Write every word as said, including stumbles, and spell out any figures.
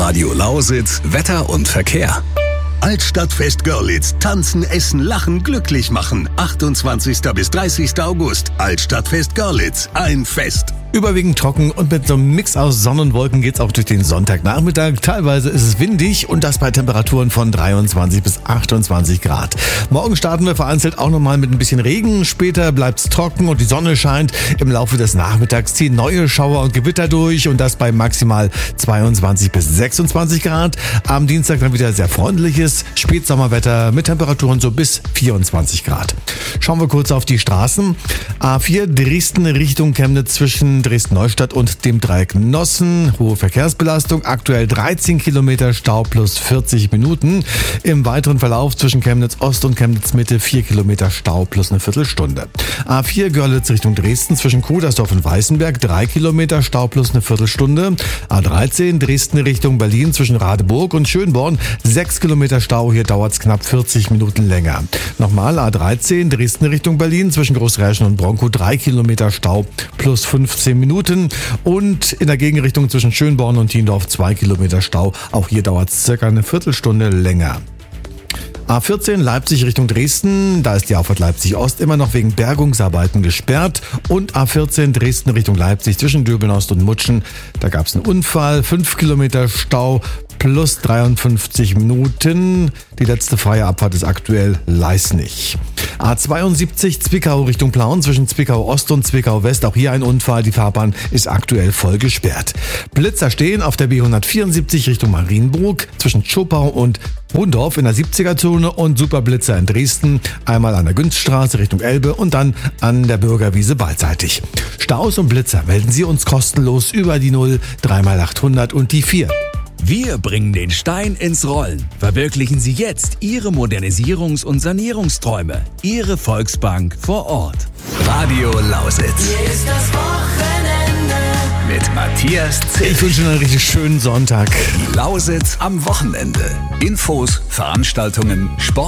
Radio Lausitz, Wetter und Verkehr. Altstadtfest Görlitz. Tanzen, essen, lachen, glücklich machen. achtundzwanzigster bis dreißigster August. Altstadtfest Görlitz. Ein Fest. Überwiegend trocken und mit so einem Mix aus Sonne und Wolken geht's auch durch den Sonntagnachmittag. Teilweise ist es windig und das bei Temperaturen von dreiundzwanzig bis achtundzwanzig Grad. Morgen starten wir vereinzelt auch nochmal mit ein bisschen Regen. Später bleibt's trocken und die Sonne scheint. Im Laufe des Nachmittags ziehen neue Schauer und Gewitter durch und das bei maximal zweiundzwanzig bis sechsundzwanzig Grad. Am Dienstag dann wieder sehr freundliches Spätsommerwetter mit Temperaturen so bis vierundzwanzig Grad. Schauen wir kurz auf die Straßen. A vier Dresden Richtung Chemnitz zwischen Dresden-Neustadt und dem Dreieck Nossen. Hohe Verkehrsbelastung, aktuell dreizehn Kilometer Stau plus vierzig Minuten. Im weiteren Verlauf zwischen Chemnitz Ost und Chemnitz Mitte vier Kilometer Stau plus eine Viertelstunde. A vier Görlitz Richtung Dresden zwischen Kudersdorf und Weißenberg drei Kilometer Stau plus eine Viertelstunde. A dreizehn Dresden Richtung Berlin zwischen Radeburg und Schönborn sechs Kilometer Stau, hier dauert es knapp vierzig Minuten länger. Nochmal A dreizehn Dresden Richtung Berlin zwischen Großräschen und Bronkow drei Kilometer Stau plus fünfzehn Minuten und in der Gegenrichtung zwischen Schönborn und Tiendorf zwei Kilometer Stau. Auch hier dauert es circa eine Viertelstunde länger. A vierzehn Leipzig Richtung Dresden, da ist die Auffahrt Leipzig Ost immer noch wegen Bergungsarbeiten gesperrt und A vierzehn Dresden Richtung Leipzig zwischen Döbenost und Mutschen, da gab es einen Unfall, fünf Kilometer Stau plus dreiundfünfzig Minuten. Die letzte freie Abfahrt ist aktuell Leisnig. A zweiundsiebzig Zwickau Richtung Plauen zwischen Zwickau Ost und Zwickau West. Auch hier ein Unfall. Die Fahrbahn ist aktuell voll gesperrt. Blitzer stehen auf der B hundertvierundsiebzig Richtung Marienburg zwischen Schopau und Hohendorf in der siebziger-Zone und Superblitzer in Dresden. Einmal an der Günzstraße Richtung Elbe und dann an der Bürgerwiese beidseitig. Staus und Blitzer melden Sie uns kostenlos über die null drei mal achthundert und die vier. Wir bringen den Stein ins Rollen. Verwirklichen Sie jetzt Ihre Modernisierungs- und Sanierungsträume. Ihre Volksbank vor Ort. Radio Lausitz. Hier ist das Wochenende. Mit Matthias Zill. Ich wünsche Ihnen einen richtig schönen Sonntag. Lausitz am Wochenende. Infos, Veranstaltungen, Sport.